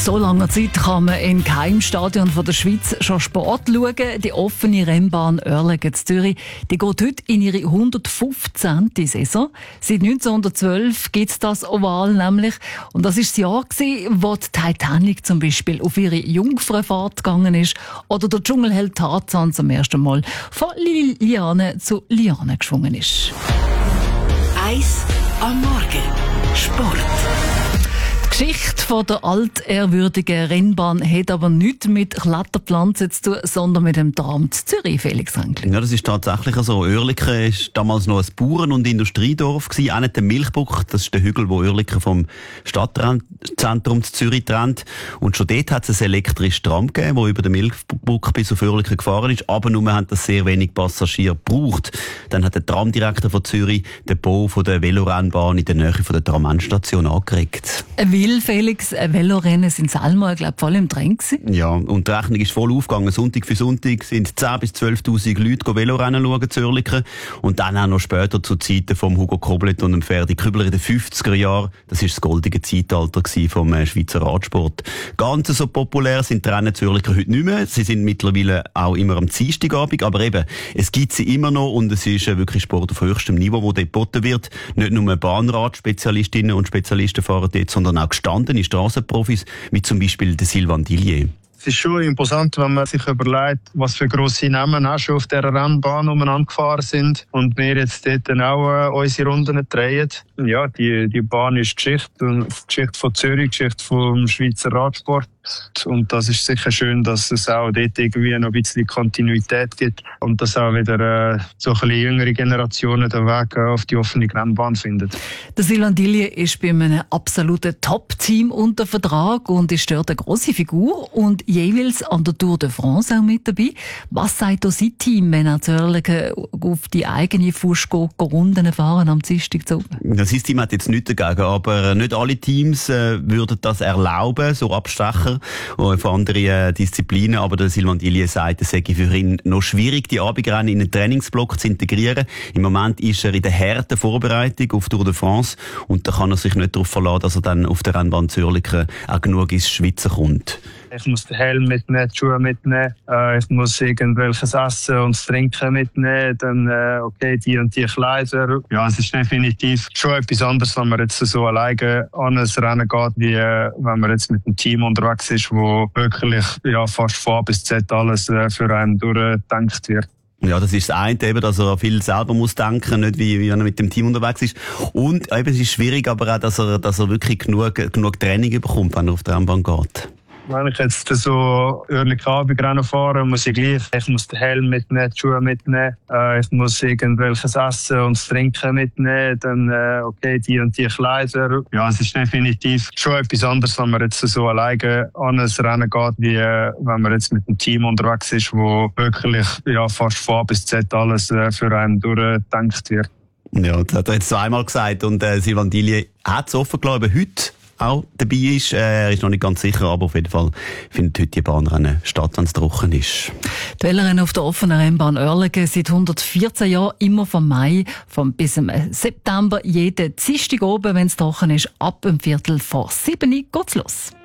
so langer Zeit kann man in keinem Stadion der Schweiz schon Sport schauen. Die offene Rennbahn Oerlikon in Zürich, die geht heute in ihre 115. Saison. Seit 1912 gibt es das Oval nämlich. Und das war das Jahr, wo die Titanic zum Beispiel auf ihre Jungfernfahrt gegangen ist oder der Dschungelheld Tarzan zum ersten Mal von Liane zu Liane geschwungen ist. Eis am Morgen. Sport. Die Geschichte der altehrwürdigen Rennbahn hat aber nichts mit Kletterpflanzen zu tun, sondern mit dem Tram zu Zürich, Felix Ränkli. Ja, das ist tatsächlich so. Oerlikon war damals noch ein Bauern- und Industriedorf, auch nicht der Milchbuck. Das ist der Hügel, wo Oerlikon vom Stadtzentrum zu Zürich trennt. Und schon dort hat es ein elektrisches Tram gegeben, das über den Milchbuck bis auf Oerlikon gefahren ist. Aber nur haben das sehr wenig Passagiere gebraucht. Dann hat der Tramdirektor von Zürich den Bau der Velorennbahn in der Nähe von der Tram-Endstation angeregt. Weil, Felix, Velorennen sind selber, glaube ich, voll im Trend gewesen. Ja, und die Rechnung ist voll aufgegangen. Sonntag für Sonntag sind 10.000 bis 12.000 Leute Velorennen schauen zu Oerlikon. Und dann auch noch später zu Zeiten von Hugo Koblet und dem Ferdi Kübler in den 50er Jahren. Das war das goldige Zeitalter vom Schweizer Radsport. Ganz so populär sind die Rennen zu Oerlikon heute nicht mehr. Sie sind mittlerweile auch immer am Dienstagabend. Aber eben, es gibt sie immer noch und es ist wirklich Sport auf höchstem Niveau, wo dort geboten wird. Nicht nur Bahnradspezialistinnen und Spezialisten fahren dort, sondern auch gestandene Strassenprofis, wie zum Beispiel der Sylvain Dillier. Es ist schon imposant, wenn man sich überlegt, was für grosse Namen auch schon auf dieser Rennbahn umeinander gefahren sind und wir jetzt dort dann auch unsere Runden drehen. Ja, die Bahn ist Geschichte von Zürich, Geschichte vom Schweizer Radsport. Und das ist sicher schön, dass es auch dort irgendwie noch ein bisschen Kontinuität gibt und dass auch wieder so ein bisschen jüngere Generationen den Weg auf die offene Rennbahn finden. Der Sylvain Dillier ist bei einem absoluten Top-Team unter Vertrag und ist dort eine grosse Figur und jeweils an der Tour de France auch mit dabei. Was sagt auch sein Team, wenn er zu Oerlikon auf die eigene Fuß geht, Runden fahren am Dienstag zu? Das Team hat jetzt nichts dagegen, aber nicht alle Teams würden das erlauben, so Abstecher von anderen Disziplinen. Aber der Sylvain Dillier sagt, es sei für ihn noch schwierig, die Abendrennen in einen Trainingsblock zu integrieren. Im Moment ist er in der harten Vorbereitung auf Tour de France und da kann er sich nicht darauf verlassen, dass er dann auf der Rennbahn zu Oerlikon auch genug ins Schweizer kommt. Ich muss den Helm mitnehmen, die Schuhe mitnehmen, ich muss irgendwelches Essen und Trinken mitnehmen, dann okay, die und die Kleider. Ja, es ist definitiv schon etwas anderes, wenn man jetzt so alleine an ein Rennen geht, wie wenn man jetzt mit einem Team unterwegs ist, wo wirklich fast von A bis Z alles für einen durchgedacht wird. Ja, das ist das eine, eben, dass er viel selber muss denken, nicht wie wenn er mit dem Team unterwegs ist. Und eben, es ist schwierig, aber auch, dass er wirklich genug Training bekommt, wenn er auf der Rennbahn geht. Wenn ich jetzt so Oerlikon-Abendrennen fahre, muss ich muss den Helm mitnehmen, die Schuhe mitnehmen, ich muss irgendwelches Essen und Trinken mitnehmen, dann okay, die und die Kleider. Ja, es ist definitiv schon etwas anderes, wenn man jetzt so alleine an ein Rennen geht, wie wenn man jetzt mit einem Team unterwegs ist, wo wirklich fast von A bis Z alles für einen durchgedacht wird. Ja, das hat er jetzt zweimal gesagt und Sylvain Dillier hat es offen gelassen, heute auch dabei ist. Er ist noch nicht ganz sicher, aber auf jeden Fall findet heute die Bahnrennen statt, wenn es trocken ist. Die Velorennen auf der offenen Rennbahn Oerlikon seit 114 Jahren, immer vom Mai bis zum September, jeden Dienstag oben, wenn es trocken ist, ab 6:15 geht's los.